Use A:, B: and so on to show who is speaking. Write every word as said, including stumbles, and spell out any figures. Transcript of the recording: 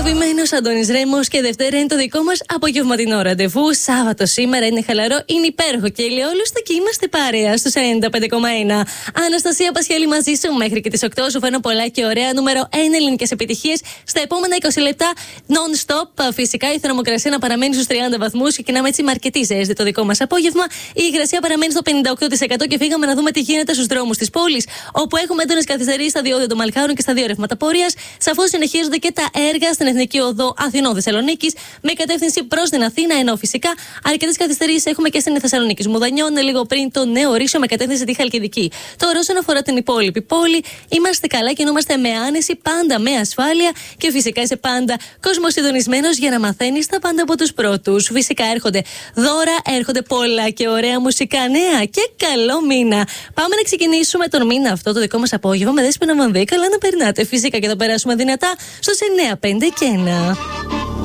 A: Αγαπημένος Αντώνης Ρέμος και Δευτέρα είναι το δικό μας απογευματινό ραντεβού. Σάββατο σήμερα είναι χαλαρό, είναι υπέροχο και ηλιόλουστο και είμαστε παρέα στους ενενήντα πέντε κόμμα ένα. Αναστασία Πασχέλη μαζί σου μέχρι και τις οκτώ. Σου φέρνω πολλά και ωραία νούμερο ένα ελληνικές επιτυχίες. Στα επόμενα είκοσι λεπτά non-stop. Φυσικά η θερμοκρασία να παραμένει στους τριάντα βαθμούς. Ξεκινάμε έτσι με αρκετή ζέστη το δικό μας απόγευμα. Η υγρασία παραμένει στο πενήντα οκτώ τοις εκατό και φύγαμε να δούμε τι γίνεται στους δρόμους της πόλης, όπου έχουμε έντονες καθυστερήσεις στα διόδια των Μαλχάρων και στα δύο ρεύματα πορείας. Σαφώς συνεχίζονται και τα έργα στην Εθνική Οδό Αθηνών-Θεσσαλονίκης με κατεύθυνση προς την Αθήνα, ενώ φυσικά αρκετές καθυστερήσεις έχουμε και στην Θεσσαλονίκη. Μουδανιών λίγο πριν το Νέο Ρήσο με κατεύθυνση τη Χαλκιδική. Τώρα, όσον αφορά την υπόλοιπη πόλη, είμαστε καλά και είμαστε με άνεση, πάντα με ασφάλεια και φυσικά είσαι πάντα κόσμος συντονισμένος για να μαθαίνεις τα πάντα από τους πρώτους. Φυσικά έρχονται δώρα, έρχονται πολλά και ωραία μουσικά νέα και καλό μήνα. Πάμε να ξεκινήσουμε τον μήνα αυτό το δικό μας απόγευμα με Δέσποινα Βανδύ. Καλά να περνάτε φυσικά και θα περάσουμε δυνατά στους εννιά πέντε και ένα.